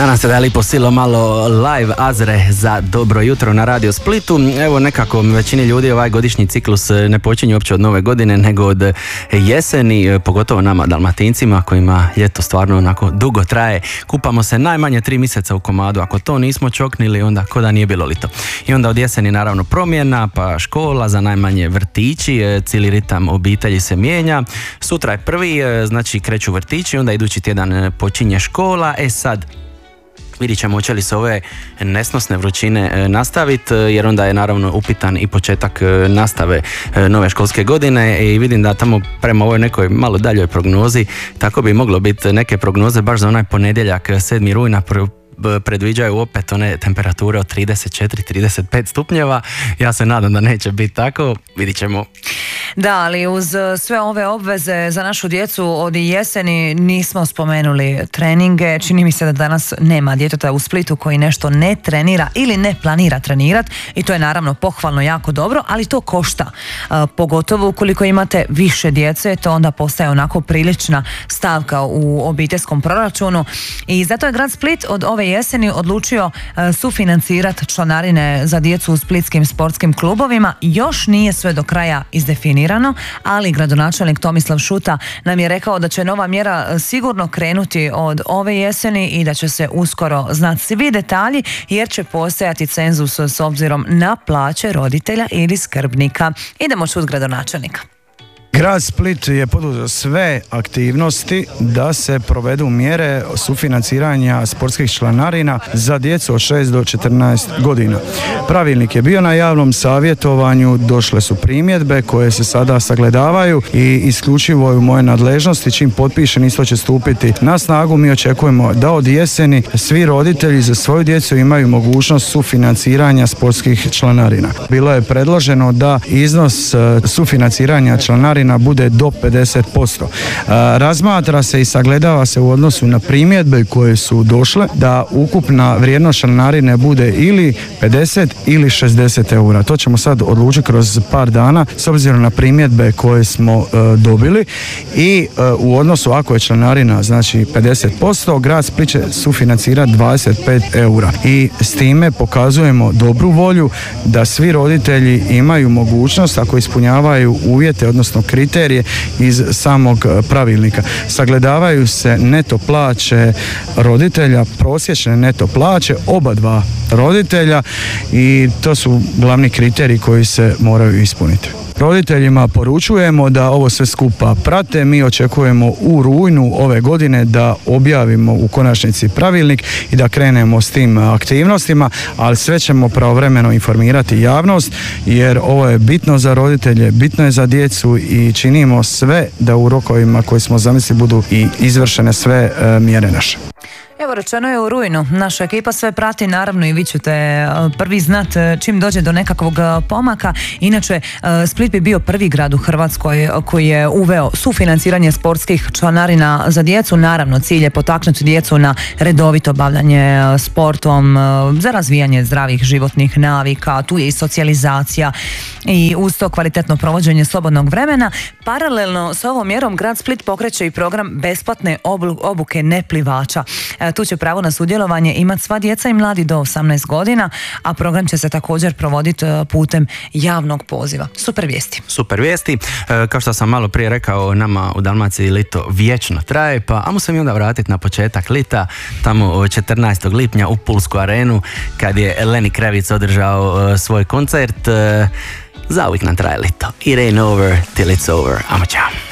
Danas se da lipo silo malo live Azre za dobro jutro na Radio Splitu. Evo nekako većini ljudi ovaj godišnji ciklus ne počinje uopće od nove godine nego od jeseni, pogotovo nama Dalmatincima kojima ljeto stvarno onako dugo traje. Kupamo se najmanje 3 mjeseca u komadu, ako to nismo čoknili onda ko da nije bilo lito. I onda od jeseni naravno promjena, pa škola, za najmanje vrtići, cijeli ritam obitelji se mijenja. Sutra je prvi, znači kreću vrtići, onda idući tjedan počinje škola. Sad vidit ćemo hoće li se ove nesnosne vrućine nastaviti, jer onda je naravno upitan i početak nastave nove školske godine i vidim da tamo prema ovoj nekoj malo daljoj prognozi, tako bi moglo biti neke prognoze baš za onaj ponedjeljak 7. rujna predviđaju opet one temperature od 34-35 stupnjeva. Ja se nadam da neće biti tako, vidit ćemo. Da, ali uz sve ove obveze za našu djecu od jeseni nismo spomenuli treninge. Čini mi se da danas nema djeteta u Splitu koji nešto ne trenira ili ne planira trenirati i to je naravno pohvalno jako dobro, ali to košta. Pogotovo ukoliko imate više djece, to onda postaje onako prilična stavka u obiteljskom proračunu i zato je grad Split od ove jeseni odlučio sufinancirati članarine za djecu u splitskim sportskim klubovima. Još nije sve do kraja izdefinirano, ali gradonačelnik Tomislav Šuta nam je rekao da će nova mjera sigurno krenuti od ove jeseni i da će se uskoro znati svi detalji, jer će postojati cenzus s obzirom na plaće roditelja ili skrbnika. Idemo čuti gradonačelnika. Grad Split je poduzeo sve aktivnosti da se provedu mjere sufinanciranja sportskih članarina za djecu od 6 do 14 godina. Pravilnik je bio na javnom savjetovanju, došle su primjedbe koje se sada sagledavaju i isključivo je u moje nadležnosti, čim potpišen isto će stupiti na snagu. Mi očekujemo da od jeseni svi roditelji za svoju djecu imaju mogućnost sufinanciranja sportskih članarina. Bilo je predloženo da iznos sufinanciranja članarina bude do 50%. Razmatra se i sagledava se u odnosu na primjedbe koje su došle da ukupna vrijednost članarine bude ili 50 ili 60 eura. To ćemo sad odlučiti kroz par dana s obzirom na primjedbe koje smo dobili i u odnosu ako je članarina znači 50%, grad Split će sufinancirati 25 eura i s time pokazujemo dobru volju da svi roditelji imaju mogućnost ako ispunjavaju uvjete odnosno kriterije iz samog pravilnika. Sagledavaju se neto plaće roditelja, prosječne neto plaće oba dva roditelja i to su glavni kriteriji koji se moraju ispuniti. Roditeljima poručujemo da ovo sve skupa prate. Mi očekujemo u rujnu ove godine da objavimo u konačnici pravilnik i da krenemo s tim aktivnostima, ali sve ćemo pravovremeno informirati javnost jer ovo je bitno za roditelje, bitno je za djecu i činimo sve da u rokovima koji smo zamislili budu i izvršene sve mjere naše. Evo, rečeno je u rujnu. Naša ekipa sve prati, naravno i vi ćete prvi znat čim dođe do nekakvog pomaka. Inače, Split bi bio prvi grad u Hrvatskoj koji je uveo sufinanciranje sportskih članarina za djecu. Naravno, cilj je potaknuti djecu na redovito bavljanje sportom, za razvijanje zdravih životnih navika, tu je i socijalizacija i uz to kvalitetno provođenje slobodnog vremena. Paralelno s ovom mjerom grad Split pokreće i program besplatne obuke neplivača. Tu će pravo na sudjelovanje imati sva djeca i mladi do 18 godina, a program će se također provoditi putem javnog poziva. Super vijesti. Super vijesti. Kao što sam malo prije rekao, nama u Dalmaciji lito vječno traje, pa ajmo se mi onda vratiti na početak lita, tamo 14. lipnja u Pulsku arenu, kad je Lenny Kravitz održao svoj koncert. Zauvijek nam traje lito. It ain't over till it's over. Ajmo, čao.